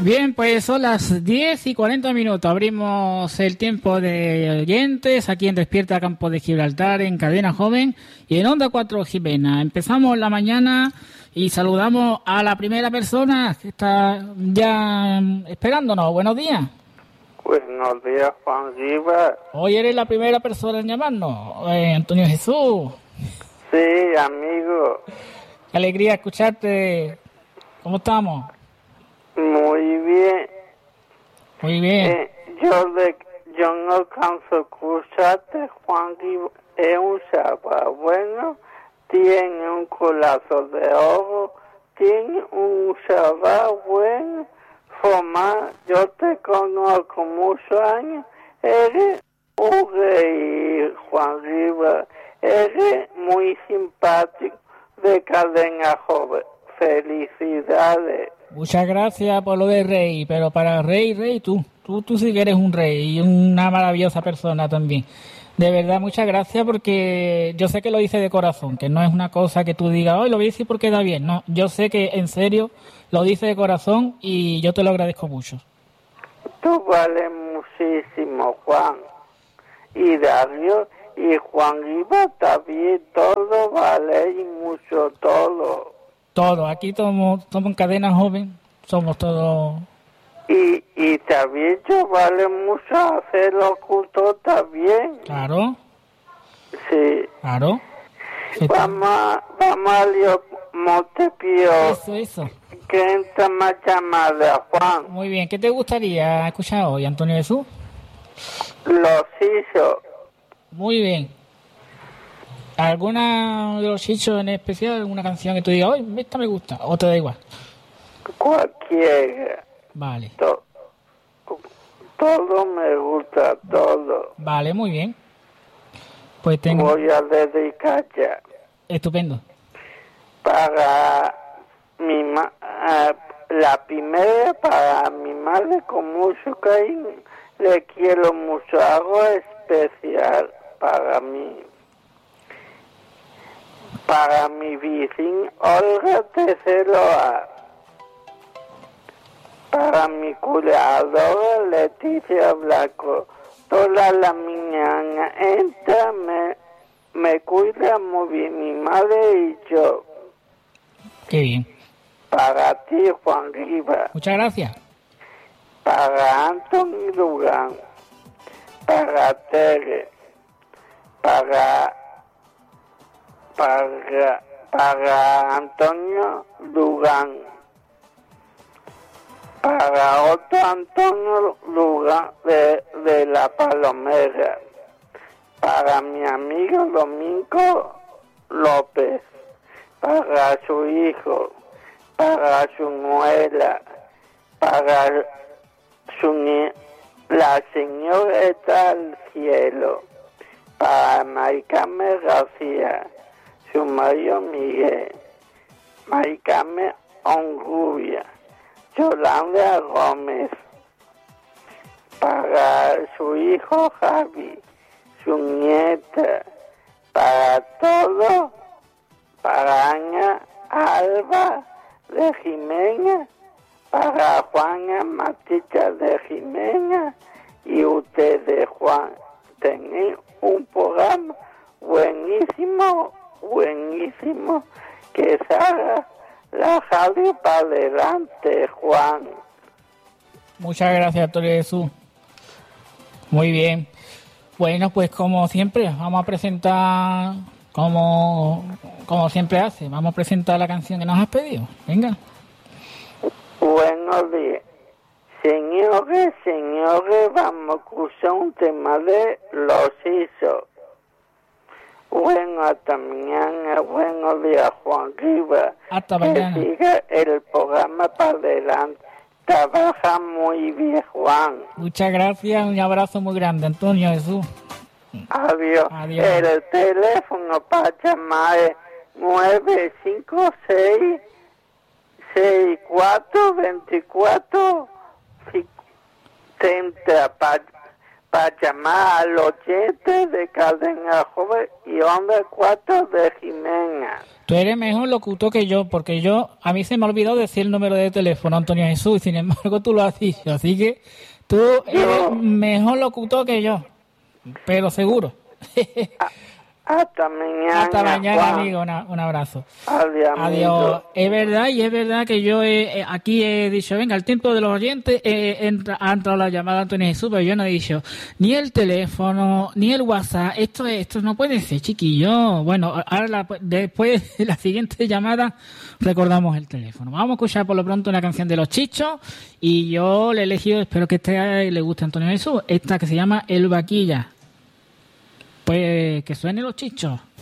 Bien, pues son las 10:40. Abrimos el tiempo de oyentes aquí en Despierta Campo de Gibraltar, en Cadena Joven y en Onda 4 Jimena. Empezamos la mañana y saludamos a la primera persona que está ya esperándonos. Buenos días. Buenos días, Juan Riva. Hoy eres la primera persona en llamarnos, Antonio Jesús. Sí, amigo. Qué alegría escucharte. ¿Cómo estamos? Muy bien. Muy bien. Yo no alcanzo a escucharte, Juan Riva. Es un chaval bueno, tiene un corazón de oro, tiene un chaval bueno, formado. Yo te conozco muchos años, eres un rey, Juan Riva. Eres muy simpático, de Cadena Joven. Felicidades. Muchas gracias por lo de rey, pero para rey, tú sí que eres un rey y una maravillosa persona también. De verdad, muchas gracias, porque yo sé que lo hice de corazón, que no es una cosa que tú digas, hoy lo voy a decir porque da bien. No, yo sé que en serio lo dice de corazón y yo te lo agradezco mucho. Tú vales muchísimo, Juan. Y Darío y Juan Riva también, todo vale y mucho todo. Todo, aquí somos en Cadena Joven, somos todos. Y también yo vale mucho hacer locutor también. Claro. Sí. Claro. Vamos a Leo Montepío. Eso. Que entra más llamada, Juan. Muy bien, ¿qué te gustaría escuchar hoy, Antonio Jesús? Los hizo. Muy bien. ¿Alguna de los hechos en especial, alguna canción que tú digas, hoy esta me gusta, o te da igual? Cualquiera. Vale. Todo me gusta, todo. Vale, muy bien. Pues voy a dedicar ya. Estupendo. Para la primera, para mi madre, con mucho cariño, le quiero mucho, algo especial para mí. Para mi vecina Olga Terceroa. Para mi cuidadora Leticia Blanco. Toda la mañana entra, me cuida muy bien mi madre y yo. Qué bien. Para ti, Juan Riva. Muchas gracias. Para Antonio Durán. Para Tere. Para Antonio Durán. Para otro Antonio Durán de La Palomera. Para mi amigo Domingo López. Para su hijo. Para su nuera. Para la señora está al cielo. Para Maricame García. Su marido Miguel, Maricame Onrubia, Yolanda Gómez, para su hijo Javi, su nieta, para todo, para Ana Alba de Jimena, para Juana Matita de Jimena y ustedes, Juan, tenéis un programa buenísimo, que salga la radio para adelante, Juan. Muchas gracias, Antonio Jesús. Muy bien. Bueno, pues como siempre, vamos a presentar, como siempre hace, vamos a presentar la canción que nos has pedido. Venga. Buenos días. Señores, vamos a escuchar un tema de Los Hisos. Bueno, hasta mañana. Buenos días, Juan Riva. Hasta mañana. Que siga el programa para adelante. Trabaja muy bien, Juan. Muchas gracias. Un abrazo muy grande, Antonio Jesús. Adiós. El teléfono para llamar es 956 6424 30 para para llamar al oyente de Cadena Joven y Hombre 4 de Jimena. Tú eres mejor locutor que yo, porque a mí se me ha olvidado decir el número de teléfono, Antonio Jesús, y sin embargo tú lo has dicho, así que tú eres mejor locutor que yo, pero seguro. Hasta mañana. Hasta mañana, Juan. amigo, un abrazo. Adiós. Adiós. Es verdad que yo aquí he dicho, venga, el tiempo de los oyentes, ha entrado la llamada de Antonio Jesús, pero yo no he dicho ni el teléfono, ni el WhatsApp. Esto no puede ser, chiquillo. Bueno, ahora después de la siguiente llamada recordamos el teléfono. Vamos a escuchar por lo pronto una canción de Los Chichos y yo le he elegido, espero que le guste a Antonio Jesús, esta que se llama El Vaquilla. Pues que suene Los Chichos.